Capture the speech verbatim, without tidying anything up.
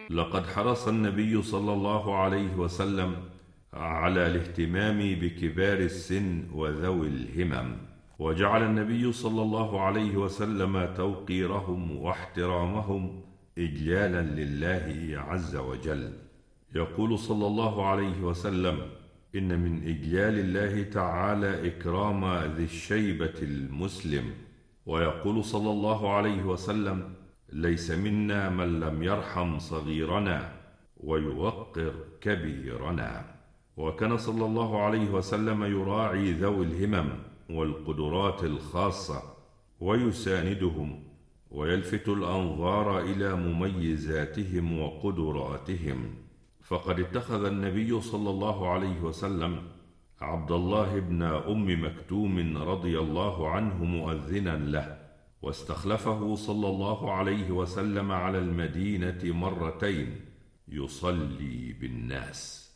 لقد حرص النبي صلى الله عليه وسلم على الاهتمام بكبار السن وذوي الهمم، وجعل النبي صلى الله عليه وسلم توقيرهم واحترامهم إجلالا لله عز وجل. يقول صلى الله عليه وسلم: إن من إجلال الله تعالى إكرام ذي الشيبة المسلم. ويقول صلى الله عليه وسلم: ليس منا من لم يرحم صغيرنا ويوقر كبيرنا. وكان صلى الله عليه وسلم يراعي ذوي الهمم والقدرات الخاصة ويساندهم ويلفت الأنظار إلى مميزاتهم وقدراتهم، فقد اتخذ النبي صلى الله عليه وسلم عبد الله بن أم مكتوم رضي الله عنه مؤذنا له، واستخلفه صلى الله عليه وسلم على المدينة مرتين يصلي بالناس.